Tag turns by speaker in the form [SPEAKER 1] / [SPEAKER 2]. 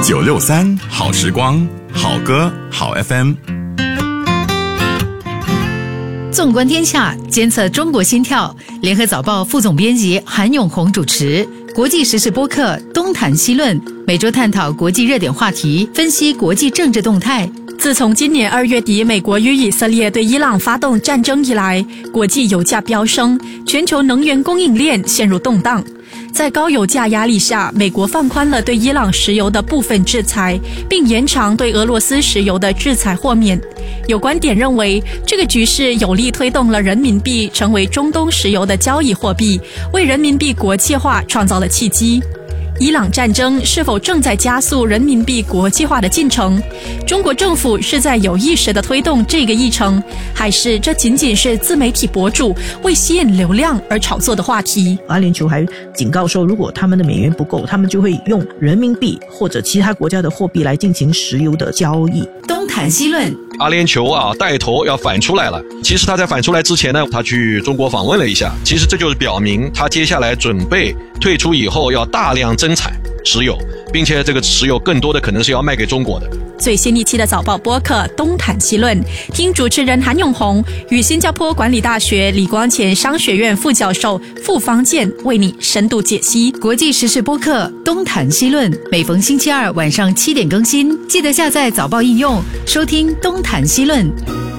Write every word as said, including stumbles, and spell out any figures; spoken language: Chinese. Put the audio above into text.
[SPEAKER 1] 九六三好时光，好歌好 F M。
[SPEAKER 2] 纵观天下，监测中国心跳。联合早报副总编辑韩永红主持。国际时事播客东谈西论，每周探讨国际热点话题，分析国际政治动态。
[SPEAKER 3] 自从今年二月底美国与以色列对伊朗发动战争以来，国际油价飙升，全球能源供应链陷入动荡。在高油价压力下，美国放宽了对伊朗石油的部分制裁，并延长对俄罗斯石油的制裁豁免。有观点认为，这个局势有力推动了人民币成为中东石油的交易货币，为人民币国际化创造了契机。伊朗战争是否正在加速人民币国际化的进程？中国政府是在有意识地推动这个议程，还是这仅仅是自媒体博主为吸引流量而炒作的话题？
[SPEAKER 4] 阿联酋还警告说，如果他们的美元不够，他们就会用人民币或者其他国家的货币来进行石油的交易。
[SPEAKER 2] 东谈西论，
[SPEAKER 5] 阿联酋啊带头要反出来了。其实他在反出来之前呢，他去中国访问了一下，其实这就是表明他接下来准备退出以后要大量增产石油，并且这个石油更多的可能是要卖给中国的。
[SPEAKER 3] 最新一期的早报播客东谈西论，听主持人韩永红与新加坡管理大学李光前商学院副教授傅方健为你深度解析。
[SPEAKER 2] 国际时事播客东谈西论，每逢星期二晚上七点更新，记得下载早报应用收听东谈西论。